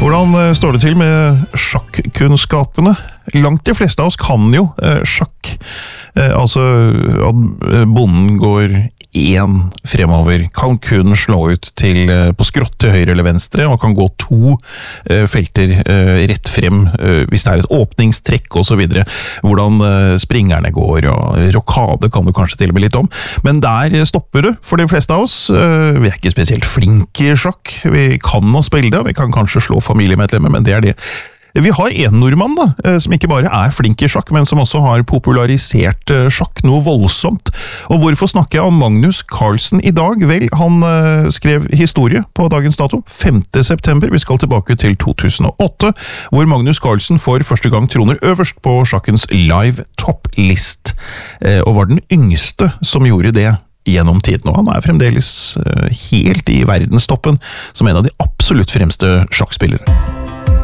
Hvordan står det til med sjakkkunnskapene? Langt de fleste av oss kan jo sjakk. Altså at bonden går én fremover, kan kun slå ut på skrått til høyre eller venstre, og kan gå 2 felter rett frem hvis det et åpningstrekk og så videre. Hvordan springerne går, og rokade kan du kanskje til og med litt om. Men der stopper det for de fleste av oss. Vi ikke spesielt flinke i sjakk. Vi kan å spille det, vi kan kanskje slå familiemedlemmer, men det det. Vi har en nordmann da, som ikke bare flink i sjakk, men som også har popularisert sjakk noe voldsomt. Og hvorfor snakker jeg om Magnus Carlsen i dag? Vel, han skrev historie på dagens dato, 5. september. Vi skal tilbake til 2008, hvor Magnus Carlsen for første gang troner øverst på sjakkens live topplist, og var den yngste som gjorde det gjennom tiden, og han fremdeles helt i verdenstoppen som en av de absolutt fremste sjakkspillere.